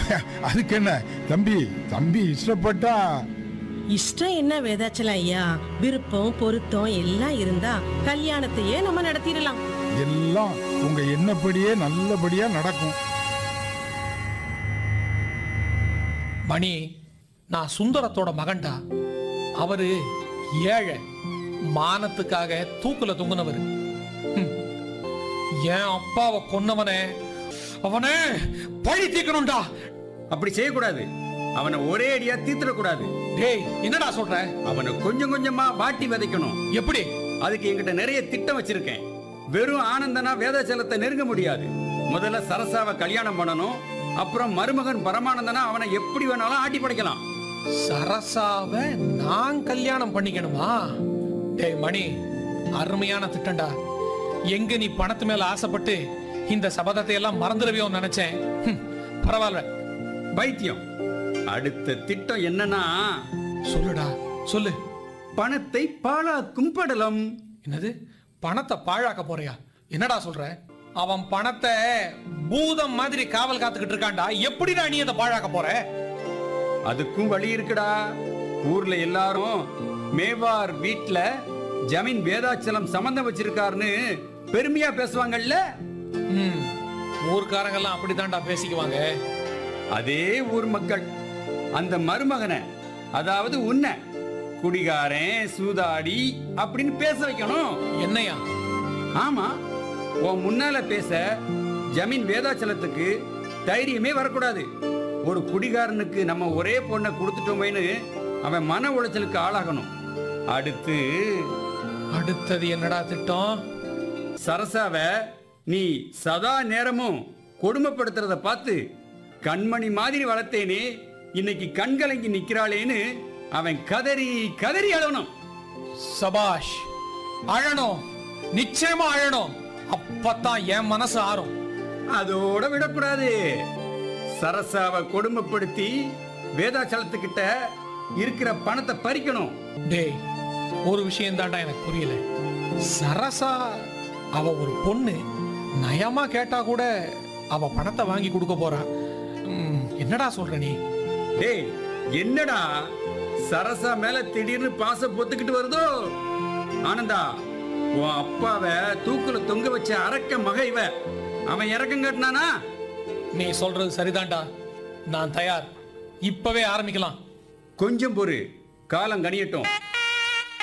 அதுக்கு என்ன தம்பி, தம்பி இஷ்டப்பட்டா. இஷ்டம் என்ன வேதாச்சலம் ஐயா, விருப்பம் பொருத்தம் எல்லாம் இருந்தா கல்யாணத்தையே நம்ம நடத்திடலாம். எல்லாம் உங்க எண்ணப்படியே நல்லபடியா நடக்கும். மணி, நான் சுந்தரத்தோட மகன்டா. அவரு ஏழை, மானத்துக்காக தூக்குல தொங்குனவர். என் அப்பாவை கொன்னவனே, அவனே பழி தீர்க்கணும்டா. அப்படி செய்யக்கூடாது. அவனை ஒரே அடியா தீர்த்திடக்கூடாது. டேய், என்னடா சொல்ற? அவனை கொஞ்சம் கொஞ்சமா வாட்டி விதைக்கணும். எப்படி? அதுக்கு என்கிட்ட நிறைய திட்டம் வச்சிருக்கேன். வெறும் ஆனந்தனா வேதாச்சலத்தை நெருங்க முடியாது. முதல்ல சரசாவை கல்யாணம் பண்ணணும். அப்புறம் மருமகன் பரமானந்தனா அவனை எப்படி வேணாலும் ஆட்டி படைக்கலாம். சரசாவை நான் கல்யாணம் பண்ணிக்கணுமா? டேய் மணி, அருமையான திட்டம்டா. எங்க நீ பணத்து மேல ஆசைப்பட்டு இந்த சபதத்தை எல்லாம் மறந்துடவே நினைச்சேன். பரவாயில்ல. பைத்தியம். அடுத்த திட்டம் என்னன்னா, சொல்லுடா சொல்லு. பணத்தை பாழாக்கும் படலம். என்னது? பணத்தை பாழாக்க போறியா? என்னடா சொல்ற? அவன் பணத்தை பூதம் மாதிரி காவல் காத்துக்கிட்டு இருக்கான்டா. எப்படிடா நீ அதை பாழாக்க போற? அதுக்கும் வழி இருக்குடா. ஊர்ல எல்லாரும் மேவார் வீட்ல ஜமீன் வேதாச்சலம் சம்பந்தம் வச்சிருக்காருன்னு பெருமையா பேசுவாங்கல்ல. ஊர்க்காரங்கெல்லாம் அப்படித்தான்டா பேசிக்குவாங்க. அதே ஊர் மக்கள் அந்த மருமகனை, அதாவது உன்னை, குடிகாரன் சூதாடி அப்படின்னு பேச வைக்கணும். என்னையா? ஆமா, உன் முன்னால பேச ஜமீன் வேதாச்சலத்துக்கு தைரியமே வரக்கூடாது. ஒரு குடிகாரனுக்கு நம்ம ஒரே பொண்ணை கொடுத்துட்டோமேனு அவன் மன உளைச்சலுக்கு ஆளாகணும். அடுத்தது என்னடா திட்டம்? சரசாவ நீ சதா நேரமும் கொடுமைப்படுத்துறத பார்த்து கண்மணி மாதிரி வளர்த்தேனே, இன்னைக்கு கண்கலங்கி நிக்கிறாளேன்னு அவன் கதறி கதறி அழணும். சபாஷ், அழணும், நிச்சயமா அழணும். அப்பதான் என் மனசு ஆறும். அதோட விடக்கூடாது. சரசாவை கொடுமைப்படுத்தி வேதாச்சலத்துக்கிட்ட இருக்கிற பணத்தை பறிக்கணும். டேய், ஒரு விஷயம் தான்டா எனக்கு புரியல. சரசா அவ ஒரு பொண்ணு, நயமா கேட்டா கூட அவ பணத்தை வாங்கி கொடுக்க போறா. என்னடா சொல்ற நீ? டேய், என்னடா சரசா மேல திடீர்னு பாசம் பொத்துக்கிட்டு வருதோ? ஆனந்தா, உன் அப்பாவை தூக்குல தொங்க வச்ச அரக்க மக இவ. அவன் இறக்கம் கட்டினானா? நீ சொல்றது சரிதான்டா. நான் தயார். இப்பவே ஆரம்பிக்கலாம். கொஞ்சம் பொறு, காலம் கனியட்டும்.